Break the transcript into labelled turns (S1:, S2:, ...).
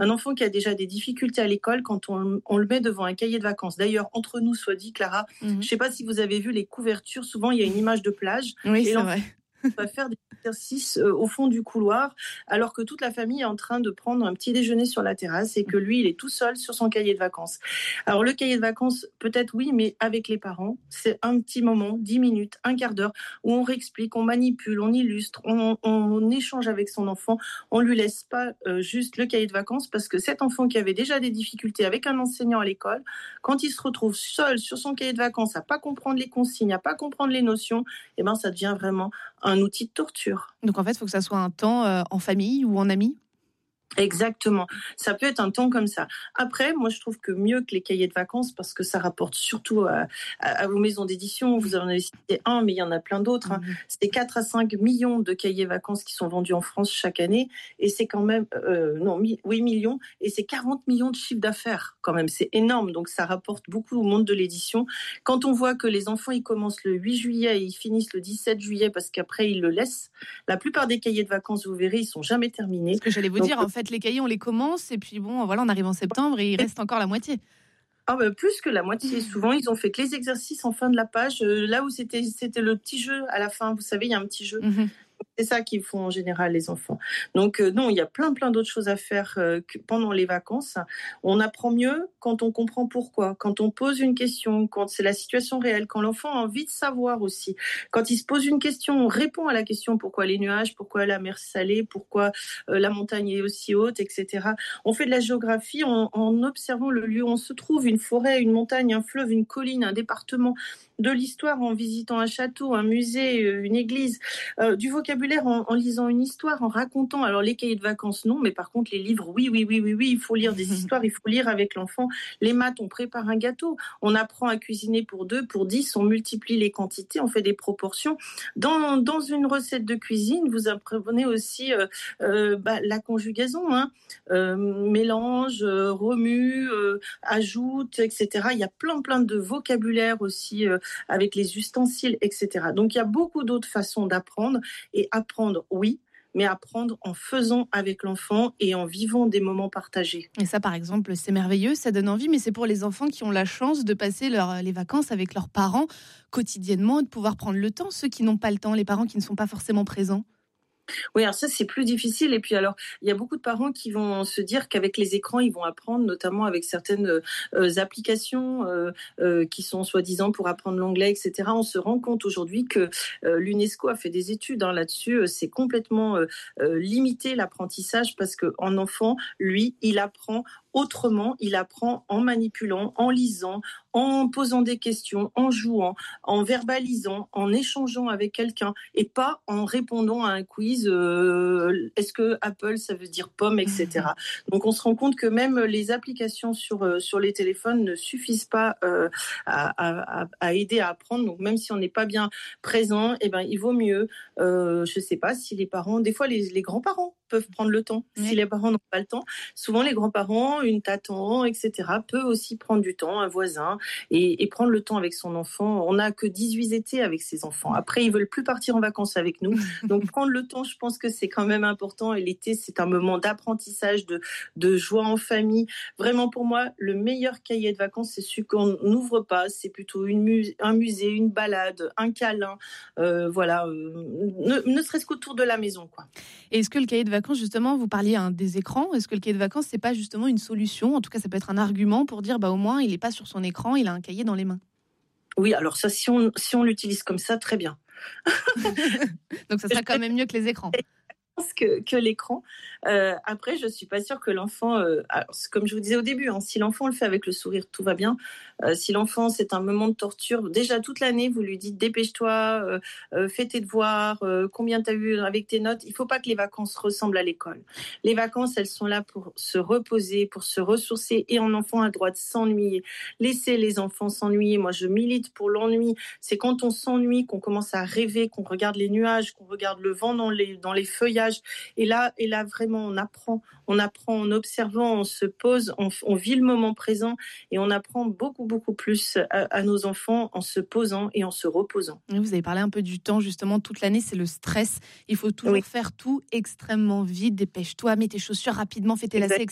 S1: Un enfant qui a déjà des difficultés à l'école, quand on le met devant un cahier de vacances. D'ailleurs, entre nous, soit dit, Clara, je ne sais pas si vous avez vu les couvertures. Souvent, il y a une image de plage.
S2: Oui,
S1: Et
S2: c'est
S1: l'enfant
S2: vrai.
S1: va faire des exercices au fond du couloir, alors que toute la famille est en train de prendre un petit déjeuner sur la terrasse et que lui, il est tout seul sur son cahier de vacances. Alors, le cahier de vacances, peut-être oui, mais avec les parents, c'est un petit moment, 10 minutes, un quart d'heure, où on réexplique, on manipule, on illustre, on échange avec son enfant. On ne lui laisse pas juste le cahier de vacances, parce que cet enfant qui avait déjà des difficultés avec un enseignant à l'école, quand il se retrouve seul sur son cahier de vacances, à pas comprendre les consignes, à pas comprendre les notions, eh ben, ça devient vraiment un outil de torture.
S2: Donc en fait, il faut que ça soit un temps en famille ou en amis.
S1: Exactement. Ça peut être un temps comme ça. Après, moi, je trouve que mieux que les cahiers de vacances, parce que ça rapporte surtout à vos maisons d'édition. Vous en avez cité un, mais il y en a plein d'autres. C'est 4 à 5 millions de cahiers vacances qui sont vendus en France chaque année. Et c'est quand même, 8 millions. Et c'est 40 millions de chiffre d'affaires, quand même. C'est énorme. Donc, ça rapporte beaucoup au monde de l'édition. Quand on voit que les enfants, ils commencent le 8 juillet et ils finissent le 17 juillet, parce qu'après, ils le laissent. La plupart des cahiers de vacances, vous verrez, ils sont jamais terminés.
S2: Ce que j'allais vous dire, en fait, les cahiers, on les commence et puis bon, voilà, on arrive en septembre et il reste encore la moitié.
S1: Plus que la moitié. Souvent, ils ont fait que les exercices en fin de la page. Là où c'était le petit jeu à la fin. Vous savez, il y a un petit jeu. C'est ça qu'ils font en général, les enfants. Donc, non, il y a plein d'autres choses à faire pendant les vacances. On apprend mieux quand on comprend pourquoi, quand on pose une question, quand c'est la situation réelle, quand l'enfant a envie de savoir aussi. Quand il se pose une question, on répond à la question: pourquoi les nuages, pourquoi la mer salée, pourquoi la montagne est aussi haute, etc. On fait de la géographie en observant le lieu où on se trouve, une forêt, une montagne, un fleuve, une colline, un département. De l'histoire en visitant un château, un musée, une église, du vocabulaire en lisant une histoire, en racontant. Alors les cahiers de vacances, non, mais par contre les livres, oui, il faut lire des histoires, il faut lire avec l'enfant. Les maths, on prépare un gâteau, on apprend à cuisiner pour 2, pour 10, on multiplie les quantités, on fait des proportions. Dans une recette de cuisine, vous apprenez aussi la conjugaison, mélange, remue, ajoute, etc. Il y a plein de vocabulaire aussi avec les ustensiles, etc. Donc, il y a beaucoup d'autres façons d'apprendre. Et apprendre, oui, mais apprendre en faisant avec l'enfant et en vivant des moments partagés.
S2: Et ça, par exemple, c'est merveilleux, ça donne envie, mais c'est pour les enfants qui ont la chance de passer les vacances avec leurs parents quotidiennement, de pouvoir prendre le temps, ceux qui n'ont pas le temps, les parents qui ne sont pas forcément présents.
S1: Oui, alors ça, c'est plus difficile. Et puis alors, il y a beaucoup de parents qui vont se dire qu'avec les écrans, ils vont apprendre, notamment avec certaines applications qui sont soi-disant pour apprendre l'anglais, etc. On se rend compte aujourd'hui que l'UNESCO a fait des études là-dessus. C'est complètement limité l'apprentissage, parce qu'un enfant, lui, il apprend autrement, il apprend en manipulant, en lisant, en posant des questions, en jouant, en verbalisant, en échangeant avec quelqu'un, et pas en répondant à un quiz, est-ce que Apple ça veut dire pomme, etc. Donc on se rend compte que même les applications sur les téléphones ne suffisent pas à aider à apprendre. Donc même si on n'est pas bien présent, il vaut mieux, je sais pas, si les parents, des fois les grands-parents peuvent prendre le temps. Oui. Si les parents n'ont pas le temps, souvent les grands-parents, une tante, etc., peuvent aussi prendre du temps, un voisin, et prendre le temps avec son enfant. On n'a que 18 étés avec ses enfants. Après, ils veulent plus partir en vacances avec nous. Donc prendre le temps, je pense que c'est quand même important. Et l'été, c'est un moment d'apprentissage, de joie en famille. Vraiment, pour moi, le meilleur cahier de vacances, c'est celui qu'on n'ouvre pas. C'est plutôt un musée, une balade, un câlin. Ne serait-ce qu'autour de la maison, quoi.
S2: Et est-ce que le cahier de vacances, justement, vous parliez des écrans, est-ce que le cahier de vacances, c'est pas justement une solution? En tout cas, ça peut être un argument pour dire, au moins, il n'est pas sur son écran, il a un cahier dans les mains.
S1: Oui, alors ça, si on l'utilise comme ça, très bien.
S2: Donc, ça sera quand même mieux que les écrans.
S1: Que l'écran. Après, je suis pas sûre que l'enfant, comme je vous disais au début, si l'enfant le fait avec le sourire, tout va bien. Si l'enfant, c'est un moment de torture, déjà toute l'année, vous lui dites dépêche-toi, fais tes devoirs, combien tu as eu avec tes notes. Il faut pas que les vacances ressemblent à l'école. Les vacances, elles sont là pour se reposer, pour se ressourcer, et un enfant a le droit de s'ennuyer. Laissez les enfants s'ennuyer. Moi, je milite pour l'ennui. C'est quand on s'ennuie qu'on commence à rêver, qu'on regarde les nuages, qu'on regarde le vent dans les feuillages. Et là, vraiment, on apprend en observant, on se pose, on vit le moment présent, et on apprend beaucoup plus à nos enfants en se posant et en se reposant.
S2: Vous avez parlé un peu du temps, justement, toute l'année, c'est le stress. Il faut toujours faire tout extrêmement vite. Dépêche-toi, mets tes chaussures rapidement, fais tes lacets,